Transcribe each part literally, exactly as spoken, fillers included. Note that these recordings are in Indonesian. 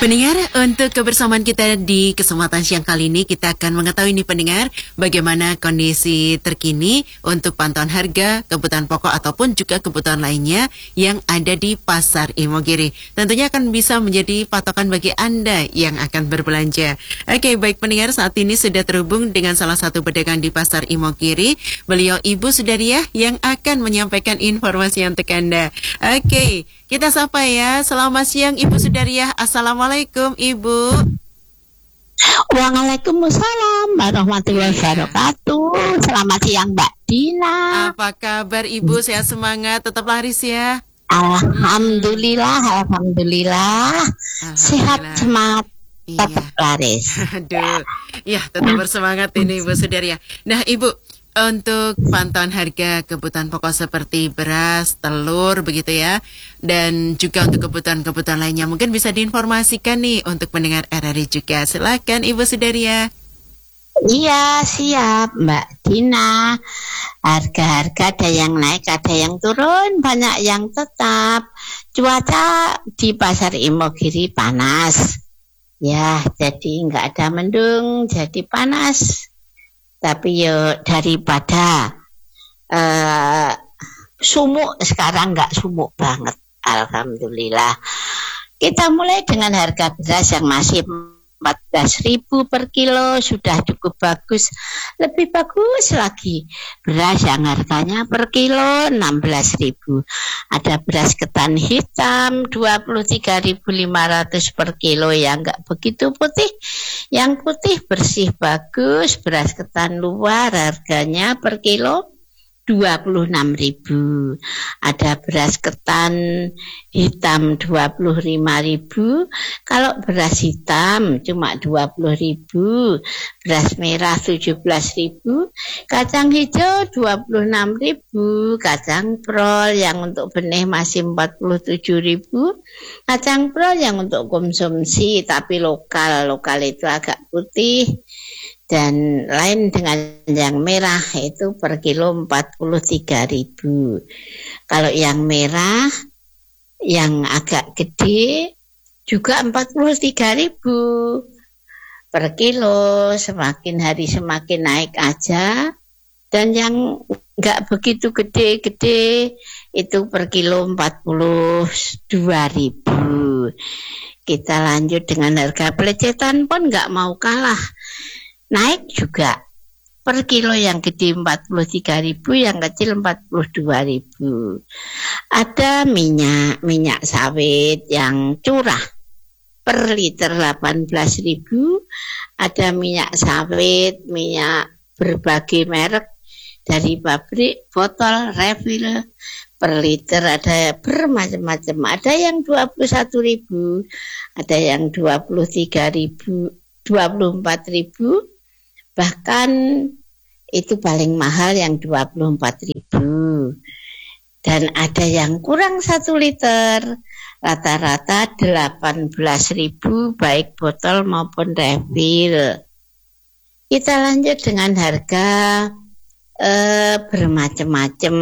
Pendengar, untuk kebersamaan kita di kesempatan siang kali ini, kita akan mengetahui nih pendengar, bagaimana kondisi terkini untuk pantauan harga, kebutuhan pokok ataupun juga kebutuhan lainnya yang ada di Pasar Imogiri. Tentunya akan bisa menjadi patokan bagi Anda yang akan berbelanja. Oke, baik pendengar, saat ini sudah terhubung dengan salah satu pedagang di Pasar Imogiri. Beliau Ibu Sudariah yang akan menyampaikan informasi untuk Anda. Oke, kita sapa ya. Selamat siang Ibu Sudariah. Assalamualaikum Ibu. Waalaikumsalam warahmatullahi wabarakatuh. Selamat siang Mbak Dina. Apa kabar Ibu? Sehat semangat, tetap laris ya. Alhamdulillah, alhamdulillah. Alhamdulillah. Sehat semangat, Iya. tetap laris. Aduh, ya tetap bersemangat ini Ibu Sudariah. Nah Ibu, untuk pantauan harga kebutuhan pokok seperti beras, telur begitu ya, dan juga untuk kebutuhan-kebutuhan lainnya mungkin bisa diinformasikan nih untuk pendengar R R I juga. Silakan Ibu Sudariah. Iya siap Mbak Dina. Harga-harga ada yang naik, ada yang turun, banyak yang tetap. Cuaca di Pasar Imogiri panas. Ya, jadi nggak ada mendung, jadi panas. Tapi yo daripada uh, sumuk, sekarang nggak sumuk banget, alhamdulillah. Kita mulai dengan harga beras yang masih empat belas ribu per kilo, sudah cukup bagus. Lebih bagus lagi beras yang harganya per kilo enam belas ribu. Ada beras ketan hitam dua puluh tiga ribu lima ratus per kilo yang nggak begitu putih. Yang putih bersih bagus, beras ketan luar harganya per kilo dua puluh enam ribu. Ada beras ketan hitam dua puluh lima ribu. Kalau beras hitam cuma dua puluh ribu. Beras merah tujuh belas ribu. Kacang hijau dua puluh enam ribu. Kacang prol yang untuk benih masih empat puluh tujuh ribu. Kacang prol yang untuk konsumsi tapi lokal. Lokal itu agak putih. Dan lain dengan yang merah itu per kilo empat puluh tiga ribu. Kalau yang merah yang agak gede juga empat puluh tiga ribu per kilo. Semakin hari semakin naik aja. Dan yang enggak begitu gede-gede itu per kilo empat puluh dua ribu. Kita lanjut dengan harga pelecetan pun enggak mau kalah. Naik juga per kilo yang gede empat puluh tiga ribu, yang kecil empat puluh dua ribu. Ada minyak, minyak sawit yang curah per liter delapan belas ribu. Ada minyak sawit, minyak berbagai merek dari pabrik, botol, refill per liter ada bermacam-macam. Ada yang dua puluh satu ribu, ada yang dua puluh tiga ribu, dua puluh empat ribu. Bahkan itu paling mahal yang dua puluh empat ribu. Dan ada yang kurang satu liter, rata-rata delapan belas ribu baik botol maupun refill. Kita lanjut dengan harga eh, bermacam-macam.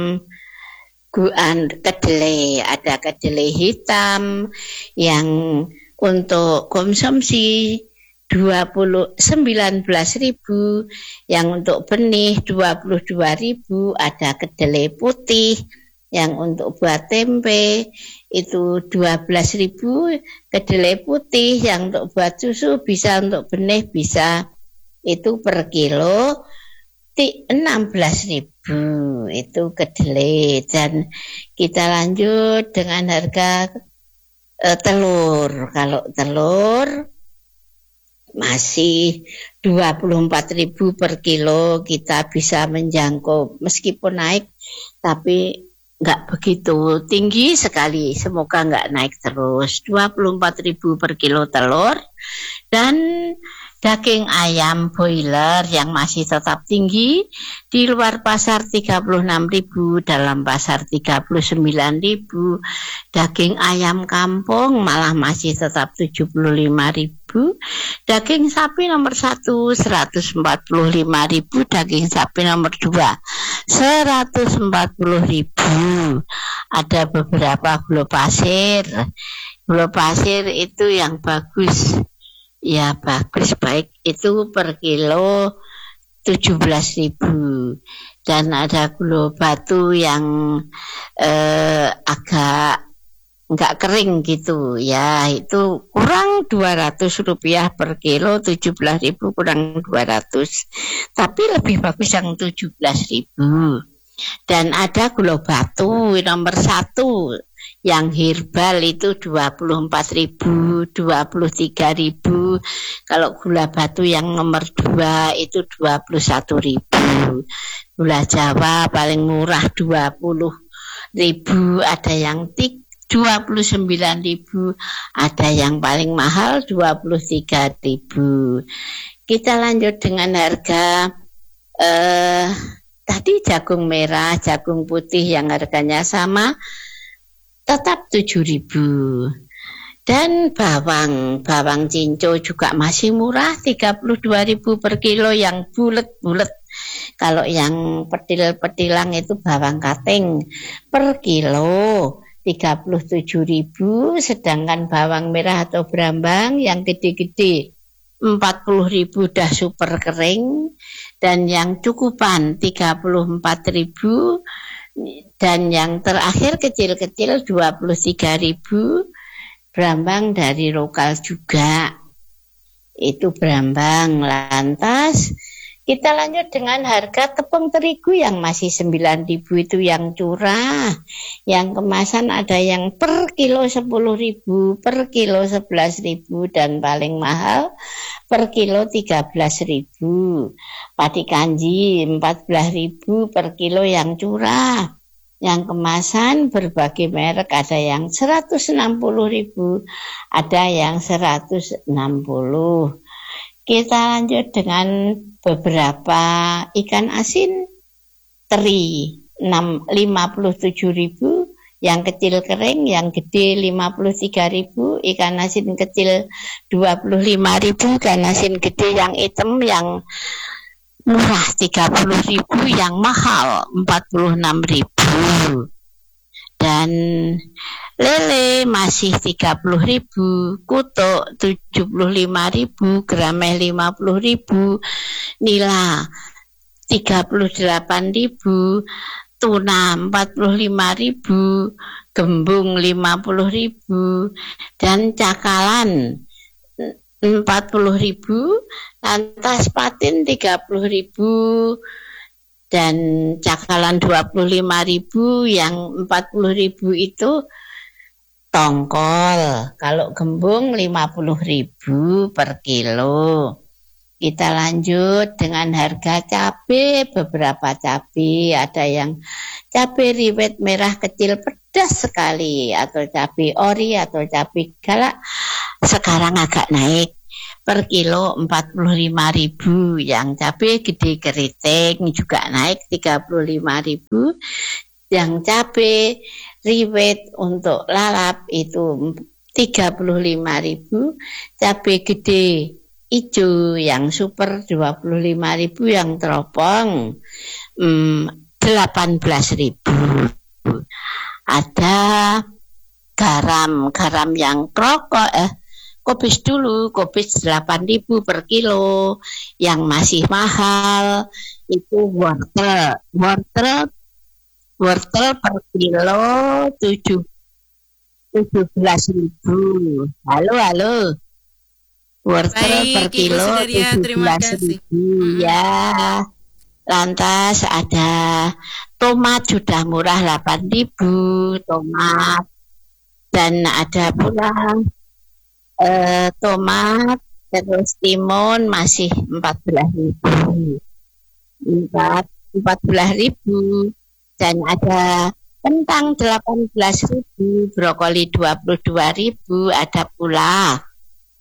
Guan kedelai, ada kedelai hitam yang untuk konsumsi dua puluh sembilan belas ribu, yang untuk benih dua puluh dua ribu. Ada kedelai putih yang untuk buat tempe itu dua belas ribu. Kedelai putih yang untuk buat susu bisa, untuk benih bisa, itu per kilo enam belas ribu. Itu kedelai. Dan kita lanjut dengan harga uh, telur. Kalau telur masih dua puluh empat ribu per kilo, kita bisa menjangkau meskipun naik tapi nggak begitu tinggi sekali, semoga nggak naik terus. Dua puluh empat ribu per kilo telur. Dan Daging ayam boiler yang masih tetap tinggi, di luar pasar tiga puluh enam ribu, dalam pasar tiga puluh sembilan ribu. Daging ayam kampung malah masih tetap tujuh puluh lima ribu. Daging sapi nomor satu seratus empat puluh lima ribu, daging sapi nomor dua seratus empat puluh ribu. Ada beberapa gula pasir. Gula pasir itu yang bagus. Ya bagus baik itu per kilo tujuh belas ribu, dan ada gula batu yang eh, agak nggak kering gitu ya, itu kurang dua ratus rupiah per kilo, tujuh belas ribu kurang dua ratus, tapi lebih bagus yang tujuh belas ribu. Dan ada gula batu nomor satu yang herbal itu dua puluh empat ribu, dua puluh tiga ribu. Kalau gula batu yang nomor dua itu dua puluh satu ribu. Gula Jawa paling murah dua puluh ribu, ada yang tik dua puluh sembilan ribu, ada yang paling mahal dua puluh tiga ribu. Kita lanjut dengan harga eh, tadi jagung merah, jagung putih yang harganya sama tetap tujuh ribu. Dan bawang, bawang cinco juga masih murah tiga puluh dua ribu per kilo yang bulet-bulet. Kalau yang petil-petilang itu bawang kating per kilo tiga puluh tujuh ribu, sedangkan bawang merah atau brambang yang gede-gede empat puluh ribu dah super kering, dan yang cukupan tiga puluh empat ribu, dan yang terakhir kecil-kecil dua puluh tiga ribu. Brambang dari lokal juga, itu brambang. Lantas kita lanjut dengan harga tepung terigu yang masih sembilan ribu, itu yang curah. Yang kemasan ada yang per kilo sepuluh ribu, per kilo sebelas ribu, dan paling mahal per kilo tiga belas ribu. Padi kanji empat belas ribu per kilo yang curah. Yang kemasan berbagai merek, ada yang seratus enam puluh ribu, ada yang seratus enam puluh. Kita lanjut dengan beberapa ikan asin. Teri lima puluh tujuh ribu, yang kecil kering, yang gede lima puluh tiga ribu, ikan asin kecil dua puluh lima ribu, ikan asin gede yang hitam yang murah tiga puluh ribu, yang mahal empat puluh enam ribu. Dan lele masih tiga puluh ribu, kutuk tujuh puluh lima ribu, grameh lima puluh ribu, nila tiga puluh delapan ribu, tuna empat puluh lima ribu, gembung lima puluh ribu, dan cakalan empat puluh ribu, lantas patin tiga puluh ribu, dan cakalan dua puluh lima ribu. Yang empat puluh ribu itu tongkol. Kalau gembung lima puluh ribu per kilo. Kita lanjut dengan harga cabai. Beberapa cabai, ada yang cabai riwet merah kecil pedas sekali, atau cabai ori atau cabai galak, sekarang agak naik per kilo empat puluh lima ribu. Yang cabai gede keriting juga naik tiga puluh lima ribu. Yang cabai riwet untuk lalap itu tiga puluh lima ribu. Cabai gede hijau yang super dua puluh lima ribu, yang teropong hmm, delapan belas ribu. Ada garam, garam yang krokok eh Kobis dulu, kobis delapan ribu per kilo. Yang masih mahal itu wortel. Wortel wortel per kilo tujuh belas ribu. Halo, halo. Wortel Baik, per kilo tujuh belas ribu. Ya. Lantas ada tomat sudah murah delapan ribu, tomat. Dan ada pula Uh, tomat, terus timun masih empat belas ribu, empat belas ribu, dan ada kentang delapan belas ribu, brokoli dua puluh dua ribu, ada pula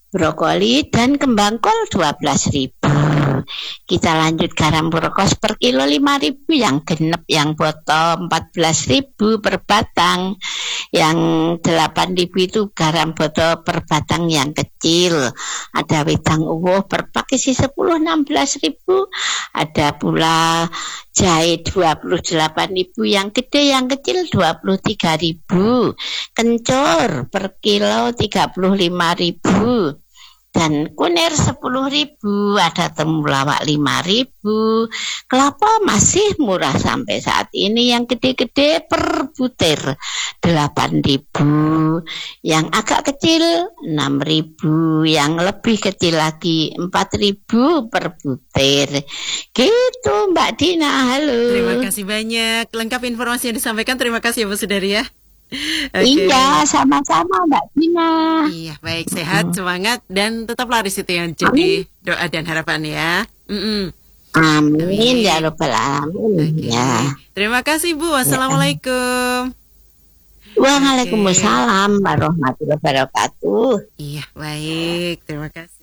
brokoli dan kembang kol dua belas ribu. Kita lanjut garam purkos per kilo lima ribu, yang genep yang botol empat belas ribu per batang. Yang delapan ribu itu garam botol per batang yang kecil. Ada wedang uwuh per pak isi sepuluh enam belas ribu. Ada pula jahe dua puluh delapan ribu yang gede, yang kecil dua puluh tiga ribu. Kencur per kilo tiga puluh lima ribu. Dan kunir sepuluh ribu, ada temulawak lima ribu. Kelapa masih murah sampai saat ini, yang gede-gede per butir delapan ribu, yang agak kecil enam ribu, yang lebih kecil lagi empat ribu per butir. Gitu Mbak Dina, halo. Terima kasih banyak, lengkap informasi yang disampaikan. Terima kasih ya Bu Sudari ya. Okay. Iya, sama-sama Mbak Dina. Iya, baik, sehat, semangat, dan tetap laris itu yang jadi Amin. Doa dan harapan ya. Mm-mm. Amin, Amin ya Rabbal Alamin. Okay. Ya. Terima kasih Bu, wassalamualaikum. Waalaikumsalam warahmatullahi wabarakatuh. Iya, baik, terima kasih.